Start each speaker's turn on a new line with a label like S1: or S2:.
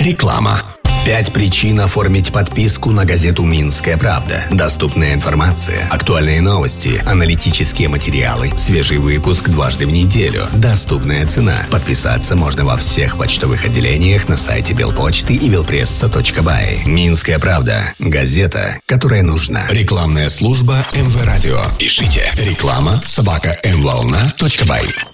S1: Реклама. 5 причин оформить подписку на газету «Минская правда». Доступная информация, актуальные новости, аналитические материалы, свежий выпуск дважды в неделю, доступная цена. Подписаться можно во всех почтовых отделениях на сайте Белпочты и belpressa.by. «Минская правда» – газета, которая нужна. Рекламная служба МВ Радио. Пишите реклама@mvolna.by.